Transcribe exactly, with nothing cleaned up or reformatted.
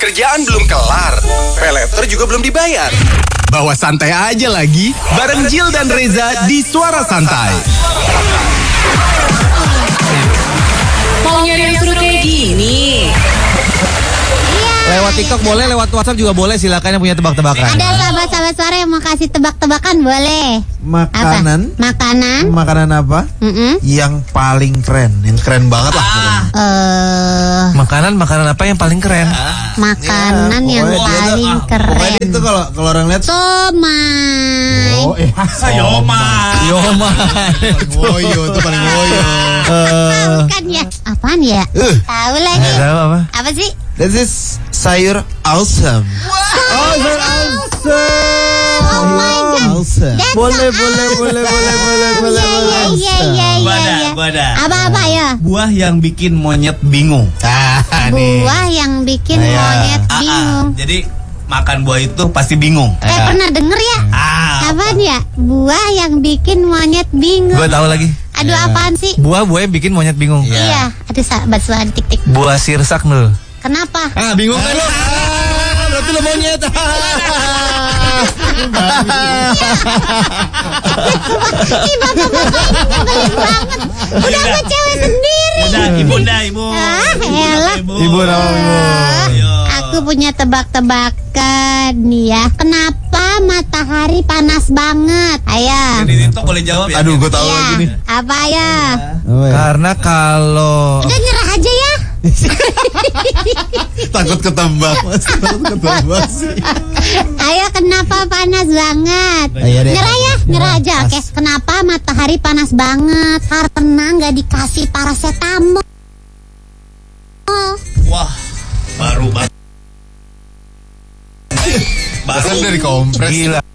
Kerjaan belum kelar, peleter juga belum dibayar. Bawa santai aja lagi, bareng Jill dan Reza di Suara Santai. Mau nyari yang seru kayak gini? Lewat TikTok boleh, lewat WhatsApp juga boleh. Silakan yang punya tebak-tebakan. Ada sahabat-sahabat suara yang mau kasih tebak-tebakan boleh. Makanan. Apa? Makanan. Makanan apa? Mm-mm. Yang paling keren, yang keren banget lah. pokoknya. Eh, Makanan, makanan apa yang paling keren? makanan Ya, yang pokoknya dia paling tuh- keren. Pokoknya itu kalau kalau orang lihat Somai. oh, eh, Yoma. Yoma. paling woyo tuh paling woyo. Eh, Bukan ya? Apaan ya? Uh. Tahu lagi. nggak tahu apa? Apa sih? This is sayur awesome. Oh, awesome. Oh my god. Awesome. That's Boleh, so boleh, boleh, boleh, boleh, boleh, Iya, boleh. iya, iya, iya, Gua ada, iya. gua ada. Apa-apa ya? Buah yang bikin monyet bingung. Ah, nih. Buah yang bikin Iya. monyet Ah, ah. bingung. Jadi makan buah itu pasti bingung. Eh pernah denger ya? Ah, Apaan ya? Buah yang bikin monyet bingung. Gue tahu lagi. Aduh apaan sih? Buah-buah yang bikin monyet bingung. Iya, ada sahabat suara tik-tik. Buah sirsak nul. Kenapa? Ah, bingung kan lu? Ah, berarti lu monyet. Ih bapak-bapak ini nyebelin banget. Udah sama cewek sendiri. udah ibu dah ibu. Ah, elah. Ibu nama ibu. Ayo. Aku punya tebak-tebakan nih ya. Kenapa matahari panas banget? Ayo. Jadi itu boleh jawab ya. Aduh, gue tahu Iya. lagi nih. Apa ya? Apa ya? Karena kalau Udah nyerah aja ya. Takut ketembak, Mas. Takut ketembak sih. Ayo kenapa panas banget? Ayo deh. Nyerah ya, nyerah aja. Oke, kenapa matahari panas banget? Karena nggak dikasih paracetamol. Wah, baru banget. Baru Dari kompres. gila.